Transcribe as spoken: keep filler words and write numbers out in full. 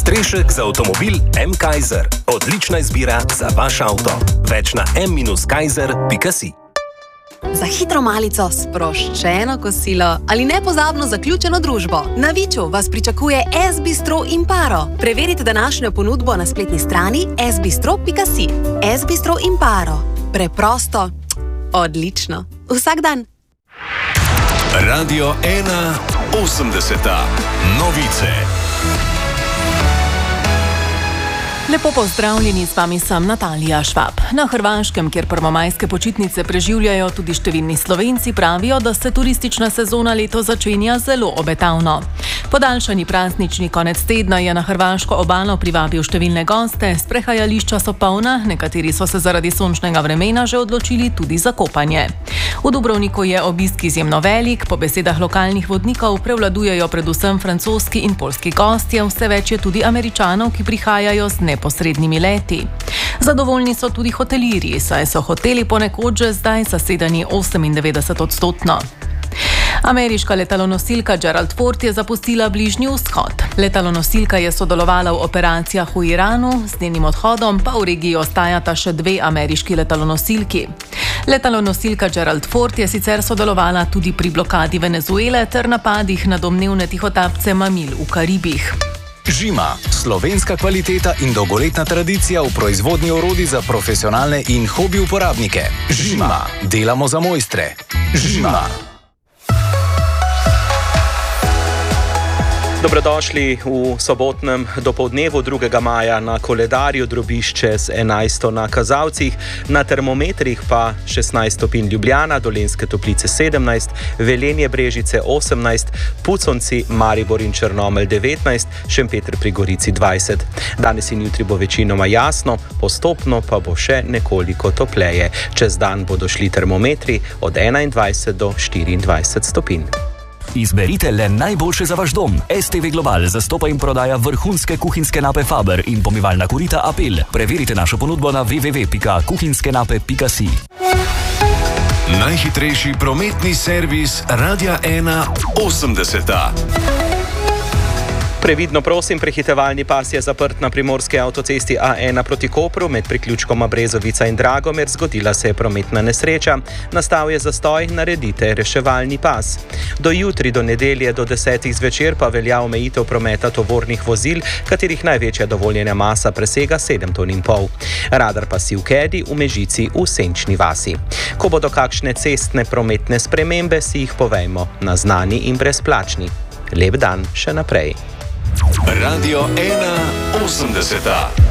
Trešek za avtomobil M. Kaiser. Odlična izbira za vaš avto. Več na em kaiser pika si. Za hitro malico, sproščeno kosilo ali nepozabno zaključeno družbo. Na Viču vas pričakuje S Bistro Imparo. Preverite današnjo ponudbo na spletni strani s bistro pika si. S Bistro Imparo. Preprosto, odlično. Vsak dan. Radio ena osemdeseta. Novice. Lepo pozdravljeni, s vami sem Natalija Švab. Na Hrvaškem, kjer prvomajske počitnice preživljajo tudi številni Slovenci, pravijo, da se turistična sezona leto začenja zelo obetavno. Podaljšani praznični konec tedna je na hrvaško obalo privabil številne goste, sprehajališča so polna, nekateri so se zaradi sončnega vremena že odločili tudi za kopanje. V Dubrovniku je obisk izjemno velik, po besedah lokalnih vodnikov prevladujejo predvsem francoski in poljski gostje, vse več je tudi Američanov, ki prihajajo z neposrednimi leti. Zadovoljni so tudi hotelirji, saj so hoteli ponekod že zdaj zasedeni osemindevetdeset odstotno. Ameriška letalonosilka Gerald Ford je zapustila Bližnji vzhod. Letalonosilka je sodelovala v operacijah v Iranu, z njenim odhodom pa v regiji ostajata še dve ameriški letalonosilki. Letalonosilka Gerald Ford je sicer sodelovala tudi pri blokadi Venezuele ter napadih na domnevne tihotapce mamil v Karibih. Žima, slovenska kvaliteta in dolgoletna tradicija v proizvodnji orodij za profesionalne in hobi uporabnike. Žima, delamo za mojstre. Žima. Dobrodošli v sobotnem dopoldnevu drugega maja na koledarju drobišče z enajsto na kazalcih, na termometrih pa šestnajst stopinj Ljubljana, Dolenjske Toplice sedemnajst, Velenje Brežice osemnajst, Puconci, Maribor in Črnomelj devetnajst, Šempeter pri Gorici dvajset. Danes in jutri bo večinoma jasno, postopno pa bo še nekoliko topleje. Čez dan bodo šli termometri od enaindvajset do štiriindvajset stopinj. Izberite le najboljše za vaš dom. S T V Global zastopa in prodaja vrhunske kuhinjske nape Faber in pomivalna korita Apel. Preverite našo ponudbo na w w w pika kuhinjskenape pika si. Najhitrejši prometni servis Radia ena osemdeseta. Previdno prosim, prehitevalni pas je zaprt na primorski avtocesti A ena proti Kopru med priključkoma Brezovica in Dragomer. Zgodila se je prometna nesreča. Nastal je zastoj, naredite reševalni pas. Do jutri, do nedelje, do desetih zvečer pa velja omejitev prometa tovornih vozil, katerih največja dovoljena masa presega sedem ton in pol. Radar pasi v Kedi, v Mežici, v Senčni vasi. Ko bodo kakšne cestne prometne spremembe, si jih povejmo na znani in brezplačni. Lep dan še naprej. Radio ena osemdeseta.